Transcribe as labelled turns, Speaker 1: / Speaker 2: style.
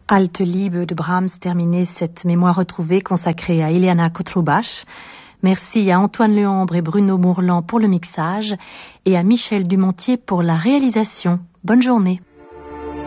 Speaker 1: Alte Liebe de Brahms terminait cette mémoire retrouvée consacrée à Ileana Kotrubach. Merci à Antoine Lehambre et Bruno Mourlan pour le mixage et à Michel Dumontier pour la réalisation. Bonne journée.